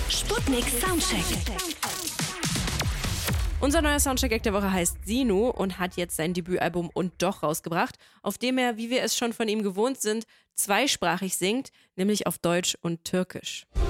Sputnik Soundcheck. Unser neuer Soundcheck der Woche heißt Sinu und hat jetzt sein Debütalbum Und Doch rausgebracht, auf dem er, wie wir es schon von ihm gewohnt sind, zweisprachig singt, nämlich auf Deutsch und Türkisch.